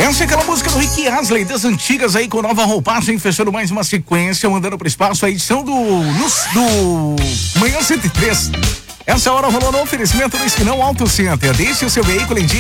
Essa é aquela música do Rick Astley, das antigas aí, com nova roupagem, fechando mais uma sequência, mandando pro espaço a edição do Manhã 103. Essa hora rolou no oferecimento do Esquinão Auto Center. Deixe o seu veículo em dia.